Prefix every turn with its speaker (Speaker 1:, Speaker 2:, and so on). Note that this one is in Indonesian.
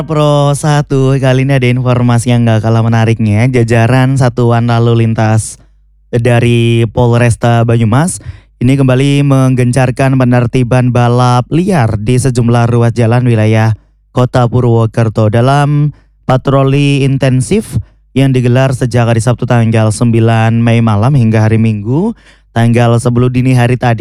Speaker 1: Pro 1, kali ini ada informasi yang gak kalah menariknya. Jajaran Satuan Lalu Lintas dari Polresta Banyumas ini kembali menggencarkan penertiban balap liar di sejumlah ruas jalan wilayah Kota Purwokerto dalam patroli intensif yang digelar sejak hari Sabtu tanggal 9 Mei malam hingga hari Minggu tanggal 10 dini hari tadi.